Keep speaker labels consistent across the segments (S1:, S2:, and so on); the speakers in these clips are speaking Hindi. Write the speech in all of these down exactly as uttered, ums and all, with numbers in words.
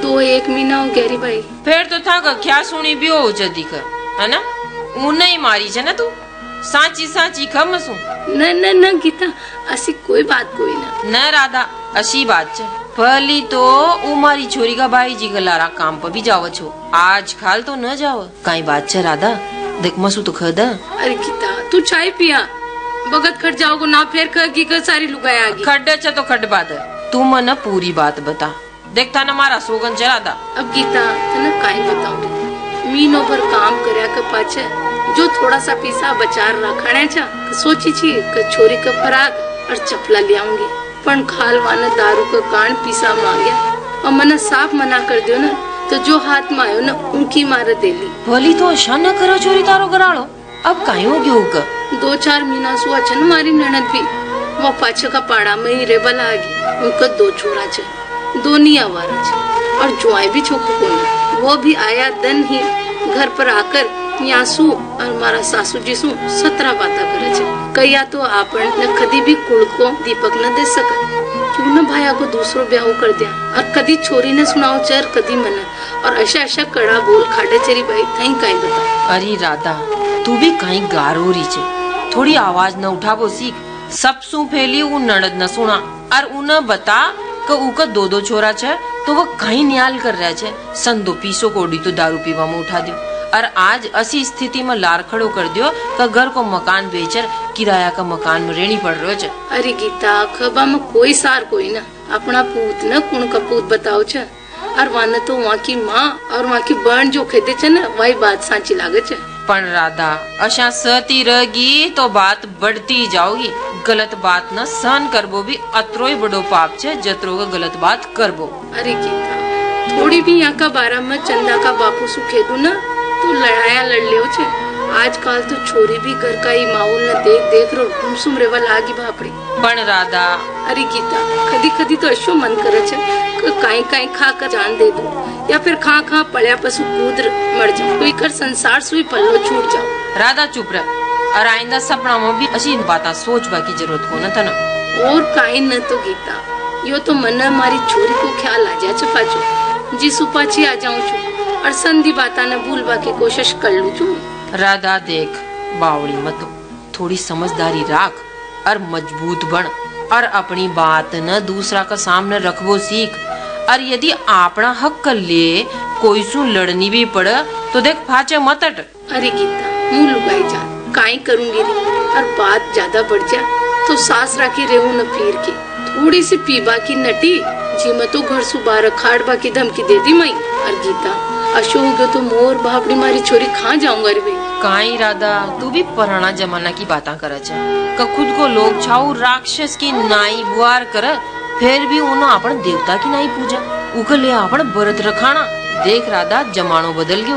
S1: दो एक महीना हो गया रे भाई।
S2: फिर तो था का क्या सुनी भी हो जदी का है ना, ऊन नहीं मारी छे ना तू, साची साची खम सु
S1: न न न गीता, ऐसी कोई बात कोई ना
S2: न राधा, अशी बात छे। पहली तो ऊ मारी छोरी का भाई जी गलारा काम पर भी जाव छो, आज खाल तो न जाव, काई बात छे राधा, देख मसू तो खद।
S1: अरे गीता तू चाय पिया, बगत खट जाओगो ना, फिर कगी कर सारी लुगाई आगी।
S2: खड्ड छे तो खड्ड बात है, तू मन पूरी बात बता, देखता न मारा सोगन चला दा।
S1: अब गीता तना काई बताऊं, मीनो पर काम करया के पाछे जो थोड़ा सा पैसा बचार रखणे छा, सोची छी के छोरी का फराक और चपला ले आऊंगी, पण खालवाने दारू का कान पीसा मांगया और मने साफ मना कर दियो ना, तो जो हाथ में आयो ना उनकी मार देली।
S2: भली तो अशा न करो छोरी तारो करालो, अब काई हो गयो का?
S1: दो चार महीना सुआ छन मारी ननद भी, वो पाछे का पाड़ा में ही रेबल आगी, उनका दो छोरा छे, दोनी आवारा छे और जुआई भी छोको कोई, वो भी आया दिन ही घर पर आकर यासू और मारा सासू जी सु सत्रह बाता करे छे, कहिया तो आपन न कदी भी कुल को दीपक न दे सका, क्यों न भाया को दूसरो ब्याह कर दिया, और कदी छोरी ने सुनाओ चर कदी मन, और ऐसा ऐसा कड़ा बोल खाड़े चरी भाई थई काई बता।
S2: अरे राधा तू भी कहीं गारो रही छे, थोड़ी आवाज न उठावो सीख, सब सु फैली उ ननद न सुना, और उन बता कि उका दो दो छोरा छे, तो वो कहीं न्याल कर रहा छे, सन दो पीसो कोडी तो दारू पीवा में उठा दियो, और आज ऐसी स्थिति में लार खड़ो कर दियो कि घर को मकान बेचर किराया का मकान में रहनी पड़ रहो छे।
S1: अरे गीता खबा में कोई सार कोई ना, अपना पूत न कुण का पूत बताओ छे, और वाने तो वहाँ की माँ और वहाँ की बहन जो खेदे छे ना, वही बात साची लागे छे।
S2: पण राधा अशा सती रहेगी तो बात बढ़ती जाओगी, गलत बात न सहन करबो भी अतरो ही बड़ो पाप छे जतरो का गलत बात करबो।
S1: अरे गीता थोड़ी भी यहाँ का बारा में चंदा का बापू सुखेदू ना तो लड़ाया लड़ लियो छे, आजकल तो छोरी भी घर का ही माहौल न देख देख रो गुमसुम रेवा लागी बापड़ी।
S2: पण राधा
S1: अरे गीता कदी कदी तो ऐसो मन करे छे कि काई काई खा कर जान दे दो, या फिर खा खा पड़िया पशु कूद मर जाओ, कोई कर संसार सुई पल्लो छूट जाओ।
S2: राधा चुप रह, और आइंदा सपना में भी अच्छी बात सोचवा की जरूरत को न था ना।
S1: और काई न तो गीता, यो तो मन हमारी छोरी को ख्याल आ जा पाछो, जी सुपाची आ जाऊं छू और संधि बाता ने भूलवा की कोशिश कर लू छू।
S2: राधा देख बावड़ी मत, थोड़ी समझदारी राख और मजबूत बन, और अपनी बात न दूसरा का सामने रखबो सीख, और यदि अपना हक कर ले कोई सु लड़नी भी पड़ तो देख फाचे मत अट।
S1: अरे गीता मुँह लुगाई जा, काई करूंगी री, और बात ज्यादा बढ़ जा तो सास राखी रेहू न फिर के, थोड़ी सी पीबा की नटी जी मैं तो घर सुबह रखाड़बा की धमकी दे दी मई। और गीता अशोक तो मोर बापड़ी मारी छोरी खा जाऊंगा रे भाई।
S2: काई राधा तू भी पुराना जमाना की बातें करे छे, का खुद को लोग छाऊ राक्षस की नाई बुआर करे, फिर भी उन्हें अपन देवता की नाई पूजा, उके लिए अपन व्रत रखाना। देख राधा जमानो बदल गयो,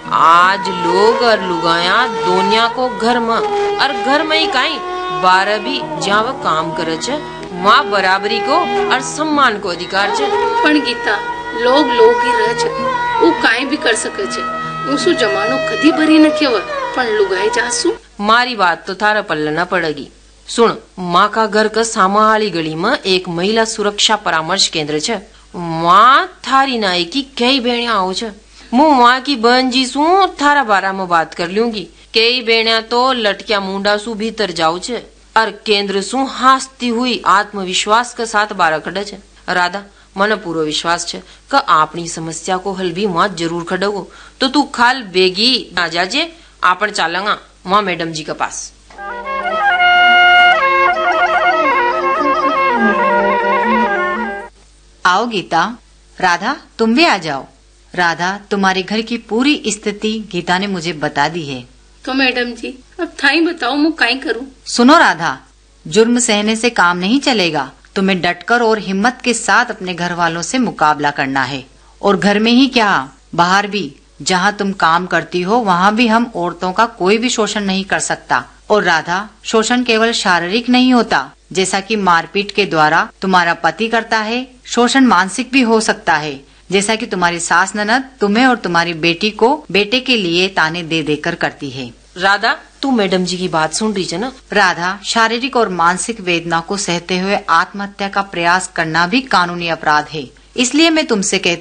S2: आज लोग और लुगाया दोनिया को घर में, और घर में ही काई बारह भी जहाँ वो काम करे छे, वहाँ बराबरी को और सम्मान को अधिकार छे।
S1: पण गीता लोग लोग ही रह छे, वो काई भी कर सके छे, उसु जमानो कदी भरी न केवा, पण लुगाई जासु।
S2: मारी बात तो थारा पल्ले न पड़ेगी। सुन, माँ का घर का सामहाली गली में एक महिला सुरक्षा परामर्श केंद्र छे, वहाँ थारी नाई की कई बेणिया आओ छे, मु वहाँ की बहन जी सु थारा बारा में बात कर लूंगी। कई बेणिया तो लटकिया मुंडा सु भीतर जाओ छे, और केंद्र सु हंसती हुई आत्मविश्वास के साथ बारा खड़े छे। राधा मन पूरो विश्वास छे कि अपनी समस्या को हल भी वहाँ जरूर खड़ेगो, तो तू खाल बेगी ना जाजे, आपन चालेंगा वहाँ मैडम जी के पास।
S3: आओ गीता, राधा तुम भी आ जाओ। राधा तुम्हारे घर की पूरी स्थिति गीता ने मुझे बता दी है।
S1: तो मैडम जी अब थाई बताओ मैं काई करूं।
S3: सुनो राधा, जुर्म सहने से काम नहीं चलेगा, तुम्हें डटकर और हिम्मत के साथ अपने घर वालों से मुकाबला करना है, और घर में ही क्या बाहर भी, जहाँ तुम काम करती हो वहाँ भी हम औरतों का कोई भी शोषण नहीं कर सकता। और राधा शोषण केवल शारीरिक नहीं होता, जैसा कि मारपीट के द्वारा तुम्हारा पति करता है, शोषण मानसिक भी हो सकता है, जैसा कि तुम्हारी सास ननद तुम्हें और तुम्हारी बेटी को बेटे के लिए ताने दे देकर करती है।
S2: राधा तू मैडम जी की बात सुन रही है ना?
S3: राधा शारीरिक और मानसिक वेदना को सहते हुए आत्महत्या का प्रयास करना भी कानूनी अपराध है, इसलिए मैं तुमसे कहती